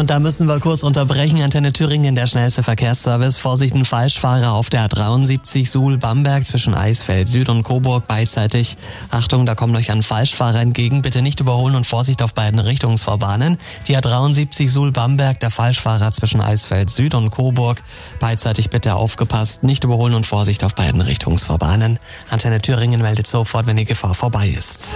Und da müssen wir kurz unterbrechen. Antenne Thüringen, der schnellste Verkehrsservice. Vorsicht, ein Falschfahrer auf der A73 Suhl-Bamberg zwischen Eisfeld Süd und Coburg beidseitig. Achtung, da kommt euch ein Falschfahrer entgegen. Bitte nicht überholen und Vorsicht auf beiden Richtungsfahrbahnen. Die A73 Suhl-Bamberg, der Falschfahrer zwischen Eisfeld Süd und Coburg. Beidseitig bitte aufgepasst. Nicht überholen und Vorsicht auf beiden Richtungsfahrbahnen. Antenne Thüringen meldet sofort, wenn die Gefahr vorbei ist.